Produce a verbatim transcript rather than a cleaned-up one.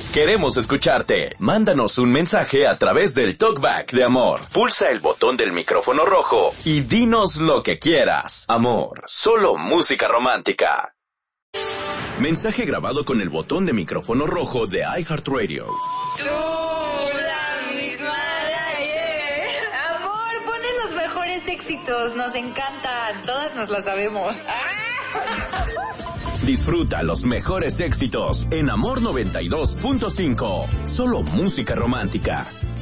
Queremos escucharte. Mándanos un mensaje a través del TalkBack de Amor. Pulsa el botón del micrófono rojo y dinos lo que quieras. Amor, solo música romántica. Mensaje grabado con el botón de micrófono rojo de iHeartRadio. Tú, la misma de ayer. Amor, pones los mejores éxitos, nos encantan, todas nos las sabemos. Disfruta los mejores éxitos en Amor noventa y dos punto cinco. Solo música romántica.